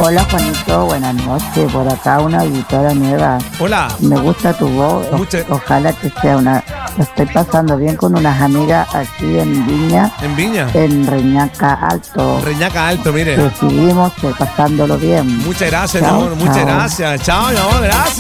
Hola Juanito, buenas noches. Por acá una auditora nueva. Hola. Me gusta tu voz. Ojalá que sea una... Lo estoy pasando bien con unas amigas aquí en Viña. ¿En Viña? En Reñaca Alto. Reñaca Alto, mire. Decidimos pasándolo bien. Muchas gracias, Chao, mi amor. Muchas chao. gracias. Chao, mi amor. Gracias.